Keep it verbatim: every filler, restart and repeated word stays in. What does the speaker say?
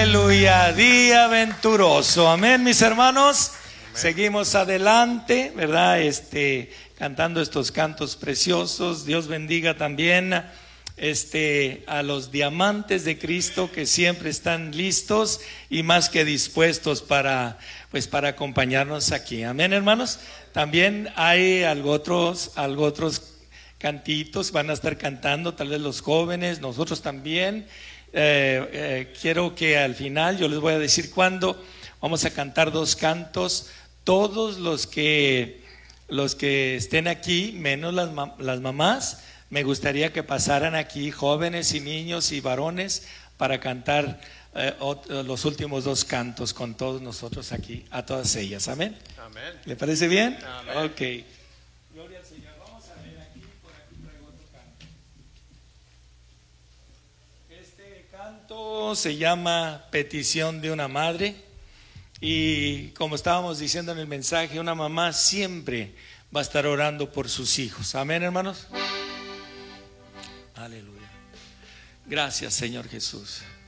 Aleluya, día venturoso. Amén, mis hermanos. Amén. Seguimos adelante, ¿verdad? Este, cantando estos cantos preciosos. Dios bendiga también este, a los diamantes de Cristo que siempre están listos y más que dispuestos para, pues, para acompañarnos aquí. Amén, hermanos. También hay algo otros, algo otros cantitos van a estar cantando, tal vez los jóvenes, nosotros también. Eh, eh, quiero que al final yo les voy a decir cuándo vamos a cantar dos cantos. Todos los que los que estén aquí, menos las, las mamás, me gustaría que pasaran aquí, jóvenes y niños y varones, para cantar eh, los últimos dos cantos con todos nosotros aquí, a todas ellas. Amén. Amén. ¿Le parece bien? Amén. Ok. Gloria al Señor. Vamos a ver aquí, por aquí traigo otro canto. Este canto se llama Petición de una madre, y como estábamos diciendo en el mensaje, una mamá siempre va a estar orando por sus hijos. Amén, hermanos. Aleluya. Gracias, Señor Jesús.